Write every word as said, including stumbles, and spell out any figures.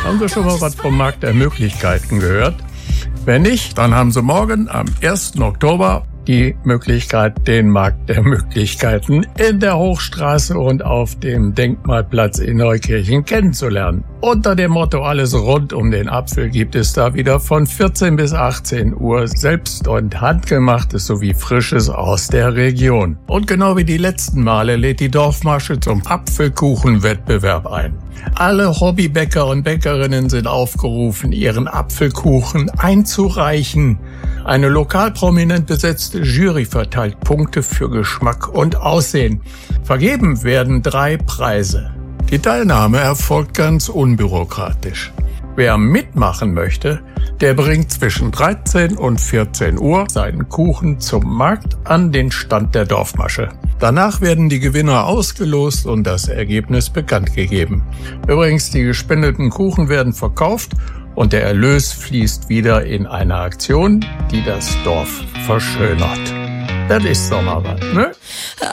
Haben Sie schon mal was vom Markt der Möglichkeiten gehört? Wenn nicht, dann haben Sie morgen am ersten Oktober die Möglichkeit, den Markt der Möglichkeiten in der Hochstraße und auf dem Denkmalplatz in Neukirchen kennenzulernen. Unter dem Motto Alles rund um den Apfel gibt es da wieder von vierzehn bis achtzehn Uhr Selbst- und Handgemachtes sowie Frisches aus der Region. Und genau wie die letzten Male lädt die Dorfmasche zum Apfelkuchenwettbewerb ein. Alle Hobbybäcker und Bäckerinnen sind aufgerufen, ihren Apfelkuchen einzureichen. Eine lokal prominent besetzte Jury verteilt Punkte für Geschmack und Aussehen. Vergeben werden drei Preise. Die Teilnahme erfolgt ganz unbürokratisch. Wer mitmachen möchte, der bringt zwischen dreizehn und vierzehn Uhr seinen Kuchen zum Markt an den Stand der Dorfmasche. Danach werden die Gewinner ausgelost und das Ergebnis bekannt gegeben. Übrigens, die gespendeten Kuchen werden verkauft und der Erlös fließt wieder in eine Aktion, die das Dorf verschönert. Das ist doch mal was, ne?